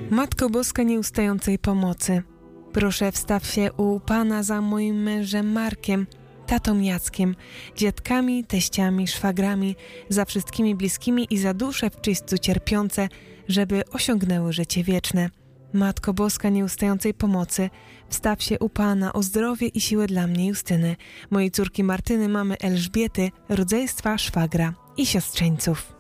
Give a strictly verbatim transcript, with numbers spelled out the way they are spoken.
Matko Boska Nieustającej Pomocy, proszę wstaw się u Pana za moim mężem Markiem, tatą Jackiem, dziadkami, teściami, szwagrami, za wszystkimi bliskimi i za dusze w czyśćcu cierpiące, żeby osiągnęły życie wieczne. Matko Boska Nieustającej Pomocy, wstaw się u Pana o zdrowie i siłę dla mnie Justyny, mojej córki Martyny, mamy Elżbiety, rodzeństwa, szwagra i siostrzeńców.